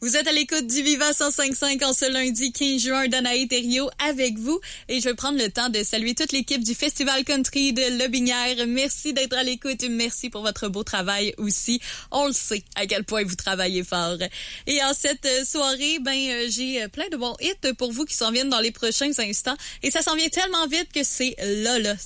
Vous êtes à l'écoute du Viva 105.5 en ce lundi 15 juin. Danae Thériault avec vous. Et je vais prendre le temps de saluer toute l'équipe du Festival Country de Lobinière. Merci d'être à l'écoute. Merci pour votre beau travail aussi. On le sait à quel point vous travaillez fort. Et en cette soirée, j'ai plein de bons hits pour vous qui s'en viennent dans les prochains instants. Et ça s'en vient tellement vite que c'est là.